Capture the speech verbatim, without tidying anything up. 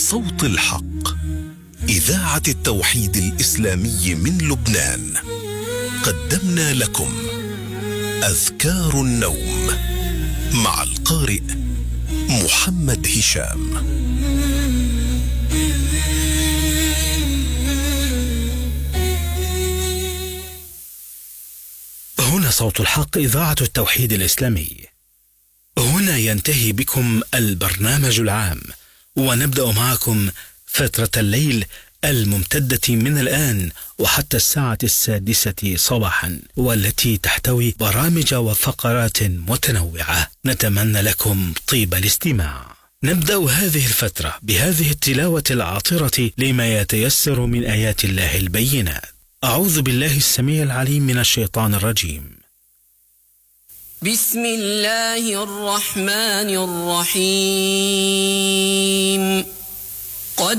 صوت الحق، إذاعة التوحيد الإسلامي من لبنان، قدمنا لكم أذكار النوم مع القارئ محمد هشام. هنا صوت الحق، إذاعة التوحيد الإسلامي. هنا ينتهي بكم البرنامج العام، ونبدأ معكم فترة الليل الممتدة من الآن وحتى الساعة السادسة صباحا، والتي تحتوي برامج وفقرات متنوعة. نتمنى لكم طيب الاستماع. نبدأ هذه الفترة بهذه التلاوة العاطرة لما يتيسر من آيات الله البينات. أعوذ بالله السميع العليم من الشيطان الرجيم. بسم الله الرحمن الرحيم.